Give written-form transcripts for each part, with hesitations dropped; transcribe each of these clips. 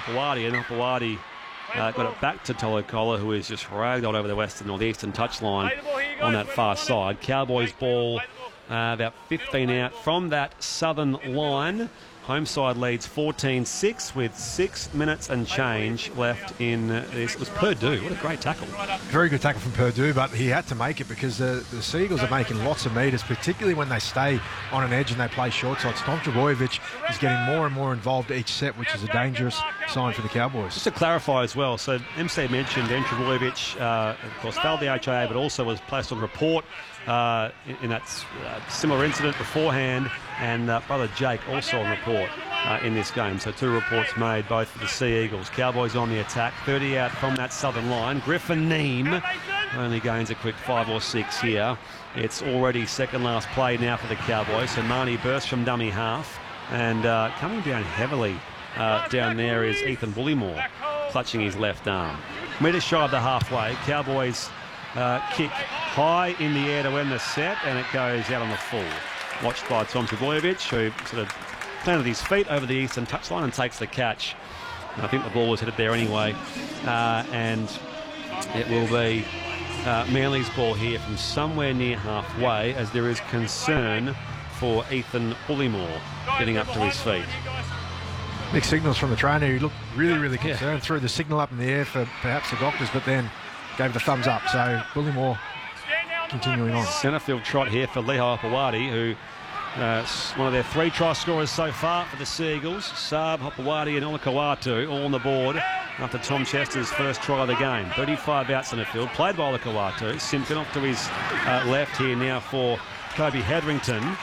Hopewadi, and Hopewadi got it back to Tolokola, who is just ragged on over the western or the eastern touchline on that far side. Cowboys ball about 15 out from that southern line. Home side leads 14-6 with 6 minutes and change left in this. It was Purdue. What a great tackle. Very good tackle from Purdue, but he had to make it because the Seagulls are making lots of meters, particularly when they stay on an edge and they play short sides. Tom Trbojevic is getting more and more involved each set, which is a dangerous sign for the Cowboys. Just to clarify as well, so MC mentioned Dan Trbojevic, of course, failed the HIA, but also was placed on report in that similar incident beforehand, and brother Jake also on report in this game. So 2 reports made, both for the Sea Eagles. Cowboys on the attack, 30 out from that southern line. Griffin Neame only gains a quick 5 or 6 here. It's already second last play now for the Cowboys. So Marnie bursts from dummy half, and coming down heavily down there is Ethan Bullymore, clutching his left arm. Metre shy of the halfway. Cowboys kick high in the air to end the set, and it goes out on the full. Watched by Tom Trbojevic, who sort of planted his feet over the eastern touchline and takes the catch. And I think the ball was headed there anyway, and it will be Manly's ball here from somewhere near halfway, as there is concern for Ethan Bullymore getting up to his feet. Mixed signals from the trainer, who looked really concerned. Threw the signal up in the air for perhaps the doctors, but then gave the thumbs up. So Bullymore continuing on. Centre field trot here for Lehigh Hopewadi, who one of their 3 try scorers so far for the Sea Eagles. Saab, Hopewadi and Olakau'atu all on the board after Tom Chester's first try of the game. 35 out centre field, played by Olakau'atu. Simpkin off to his left here now for Kobe Hetherington.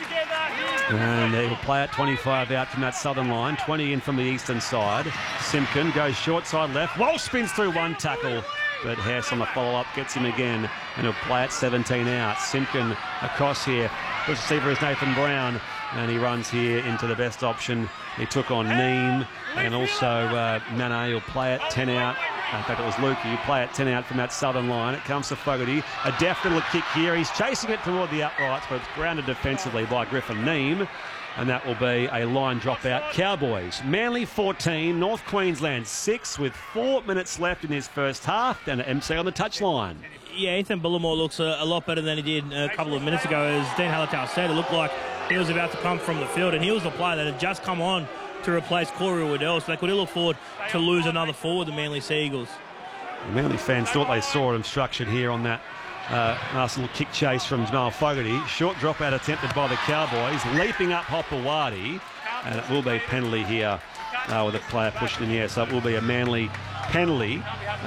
And he'll play it 25 out from that southern line, 20 in from the eastern side. Simpkin goes short side left. Walsh spins through one tackle, but Hess on the follow-up gets him again, and he'll play it 17 out. Simpkin across here. First receiver is Nathan Brown, and he runs here into the best option. He took on Neame, and also Mane will play it 10 out. In fact, it was Lukey. He'll play it 10 out from that southern line. It comes to Fogarty. A deft little kick here. He's chasing it toward the uprights, but it's grounded defensively by Griffin Neame. And that will be a line dropout. Cowboys, Manly 14, North Queensland 6, with 4 minutes left in his first half. And MC on the touchline. Yeah, Ethan Bullymore looks a lot better than he did a couple of minutes ago. As Dean Hallertau said, it looked like he was about to come from the field, and he was the player that had just come on to replace Corey Waddell, so they could ill afford to lose another forward, the Manly Sea Eagles. The Manly fans thought they saw an obstruction here on that nice little kick chase from Jamal Fogarty. Short dropout attempted by the Cowboys, leaping up Hopewadi, and it will be a penalty here with a player pushing in the air, so it will be a Manly penalty.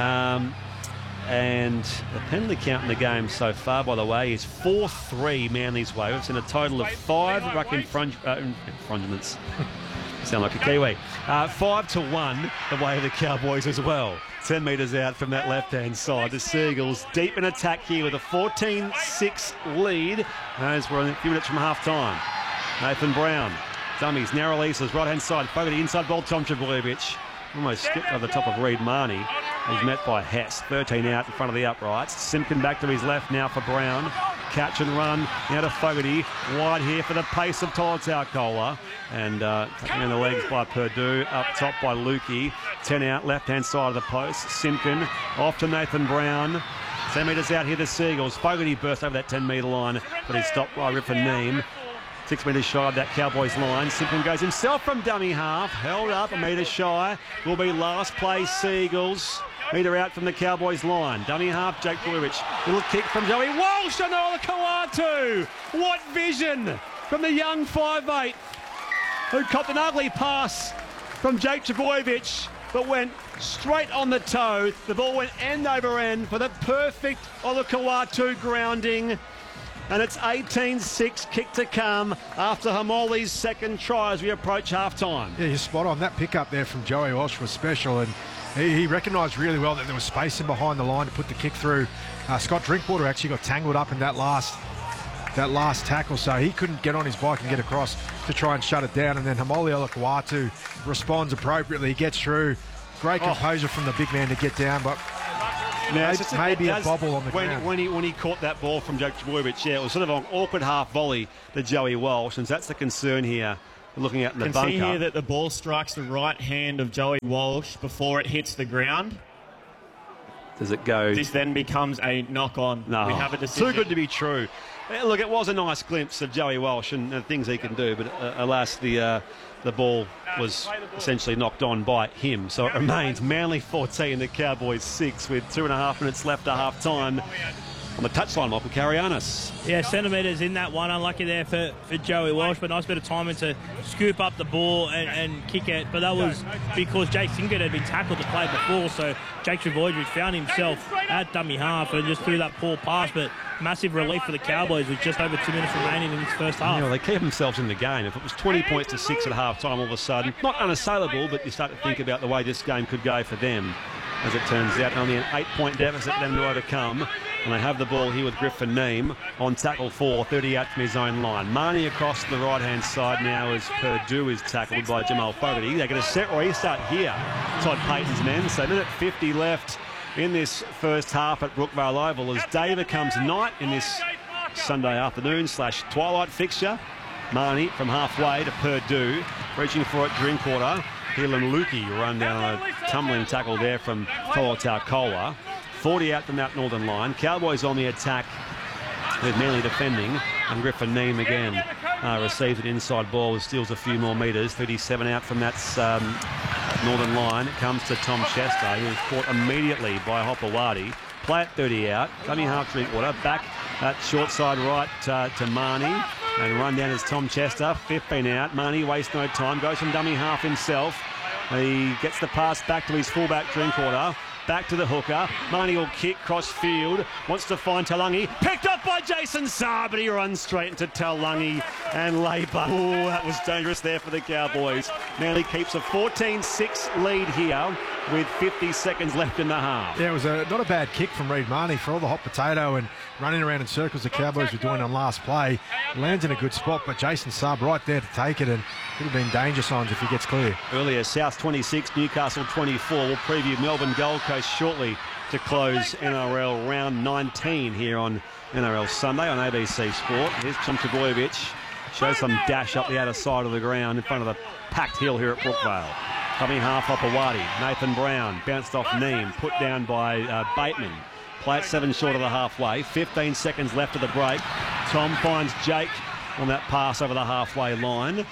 And the penalty count in the game so far, by the way, is 4-3 Manly's way. We've seen a total of 5 ruck infringements. Sound like a Kiwi. 5-1 the way of the Cowboys as well. 10 metres out from that left-hand side. The Sea Eagles deep in attack here with a 14-6 lead as we're a few minutes from half-time. Nathan Brown, dummies, narrow leases, right-hand side, Fogarty, inside ball, Tom Trbojevic. Almost skipped over the top of Reed Marnie. He's met by Hess, 13 out in front of the uprights. Simpkin back to his left now for Brown. Catch and run now to Fogarty. Wide here for the pace of Tolotaukola. And taking in the legs by Purdue. Up top by Lukey. 10 out, left-hand side of the post. Simpkin off to Nathan Brown. 10 metres out here, the Sea Eagles. Fogarty burst over that 10-metre line, but he's stopped by Griffin Neame. 6 metres shy of that Cowboys line. Simpkin goes himself from dummy half. Held up a metre shy. Will be last place Sea Eagles. Metre out from the Cowboys line. Dummy half, Jake Bluiwich. Little kick from Joey Walsh and Olakau'atu. What vision from the young 5'8", who copped an ugly pass from Jake Trbojevic, but went straight on the toe. The ball went end over end for the perfect Olakau'atu grounding. And it's 18-6 kick to come after Hamoli's second try as we approach half-time. Yeah, you're spot on. That pickup there from Joey Walsh was special, and he recognised really well that there was space in behind the line to put the kick through. Scott Drinkwater actually got tangled up in that last tackle, so he couldn't get on his bike and get across to try and shut it down. And then Hamoli Olakau'atu responds appropriately. He gets through. Great composure from the big man to get down, but now, maybe a bobble on the ground. When he caught that ball from Jake Trbojevic, yeah, it was sort of an awkward half volley to Joey Walsh, and that's the concern here looking at in the Can bunker. see here that the ball strikes the right hand of Joey Walsh before it hits the ground. Does it go? This then becomes a knock-on. No. We have a decision. Too good to be true. Look, it was a nice glimpse of Joey Walsh and the things he can do, but alas, the ball was essentially knocked on by him. So it remains Manly 14, the Cowboys 6, with 2.5 minutes left at half-time. On the touchline, Michael Carianis. Yeah, centimetres in that one. Unlucky there for Joey Walsh, but nice bit of timing to scoop up the ball and kick it. But that was because Jake Singleton had been tackled to play before, so Jake Trbojevic found himself at dummy half and just threw that poor pass. But massive relief for the Cowboys with just over 2 minutes remaining in this first half. Yeah, well, they keep themselves in the game. If it was 20 points to 6 at half-time all of a sudden, not unassailable, but you start to think about the way this game could go for them. As it turns out, only an 8-point deficit for them to overcome. And they have the ball here with Griffin Neame on tackle 4, 30 out from his own line. Marnie across the right-hand side now as Purdue is tackled by Jamal Fogarty. They get a set restart here, Todd Payton's men. So minute 50 left in this first half at Brookvale Oval as day becomes night in this Sunday afternoon / twilight fixture. Marnie from halfway to Purdue, reaching for it, Drinkwater. Keelan Lukey run down a tumbling tackle there from Toa Taukola. 40 out from that northern line. Cowboys on the attack with Manly defending, and Griffin Neame again receives an inside ball, steals a few more metres. 37 out from that northern line. It comes to Tom Chester, who was caught immediately by Hopewadi. Play at 30 out, dummy half Drinkwater, back at short side right to Marnie, and run down as Tom Chester. 15 out, Marnie wastes no time, goes from dummy half himself. He gets the pass back to his fullback Drinkwater. Back to the hooker. Marnie will kick cross field. Wants to find Taulagi. Picked up by Jason Saab, but he runs straight into Taulagi and Labour. Oh, that was dangerous there for the Cowboys. Manly keeps a 14-6 lead here with 50 seconds left in the half. Yeah, it was not a bad kick from Reid Marnie for all the hot potato and running around in circles the Cowboys were doing on last play. Lands in a good spot, but Jason Saab right there to take it, and could have been danger signs if he gets clear. Earlier, South 26, Newcastle 24. We'll preview Melbourne Gold Coast shortly to close NRL round 19 here on NRL Sunday on ABC Sport. Here's Tom Trbojevic. Shows some dash up the outer side of the ground in front of the packed hill here at Brookvale. Coming half Hopewadi. Nathan Brown bounced off Neame, put down by Bateman. Play at 7 short of the halfway. 15 seconds left of the break. Tom finds Jake on that pass over the halfway line.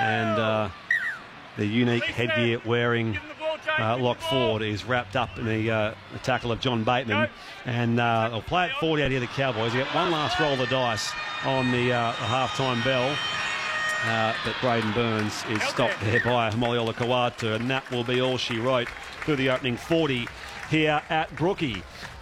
And the unique headgear wearing Lock Ford is wrapped up in the tackle of John Bateman. And they'll play at 40 out here, the Cowboys. They get one last roll of the dice on the half-time bell. But Braden Burns is stopped there by Moliola Kawatu, and that will be all she wrote through the opening 40 here at Brookie.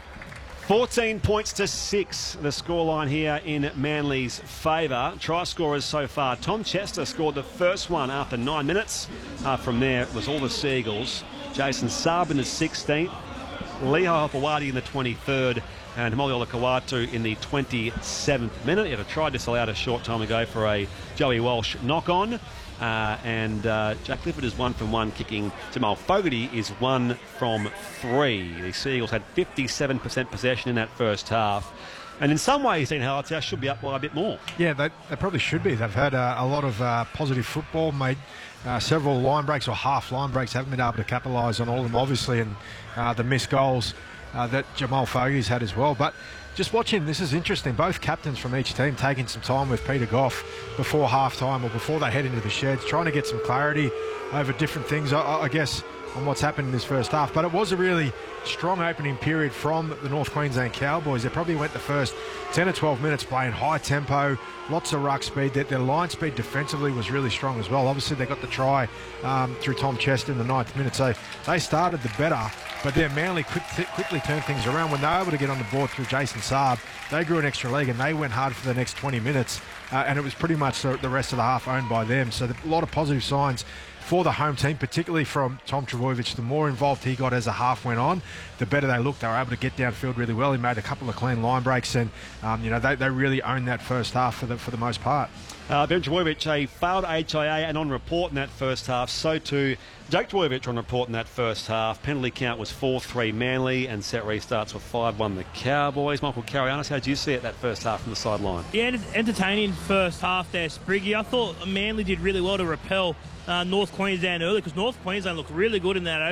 14 points to 6, the scoreline here in Manly's favour. Try scorers so far. Tom Chester scored the first one after 9 minutes. From there, it was all the Seagulls. Jason Saab in the 16th. Lehigh Hopewadi in the 23rd. And Moliola Kawatu in the 27th minute. He had a try disallowed a short time ago for a Joey Walsh knock-on. And Jack Clifford is 1 from 1 kicking. Jamal Fogarty is 1 from 3. The Seagulls had 57% possession in that first half. And in some ways, Dean Hallertau should be up by a bit more. Yeah, they probably should be. They've had a lot of positive football, made several line breaks or half line breaks, haven't been able to capitalise on all of them, obviously, and the missed goals that Jamal Fogarty's had as well. But just watching, this is interesting. Both captains from each team taking some time with Peter Goff before half-time or before they head into the sheds, trying to get some clarity over different things, I guess, on what's happened in this first half. But it was a really strong opening period from the North Queensland Cowboys. They probably went the first 10 or 12 minutes playing high tempo, lots of ruck speed. Their line speed defensively was really strong as well. Obviously, they got the try through Tom Chester in the 9th minute. So they started the better, but then Manly quickly turned things around. When they were able to get on the board through Jason Saab, they grew an extra leg and they went hard for the next 20 minutes. And it was pretty much the rest of the half owned by them. So a lot of positive signs for the home team, particularly from Tom Trbojevic. The more involved he got as the half went on, the better they looked. They were able to get downfield really well. He made a couple of clean line breaks, and they really owned that first half for the most part. Ben Trbojevic, a failed HIA and on report in that first half. So too Jake Trbojevic on report in that first half. Penalty count was 4-3 Manly, and set restarts were 5-1 the Cowboys. Michael Carianis, how did you see it that first half from the sideline? Yeah, entertaining first half there, Spriggy. I thought Manly did really well to repel North Queensland early, because North Queensland looked really good in that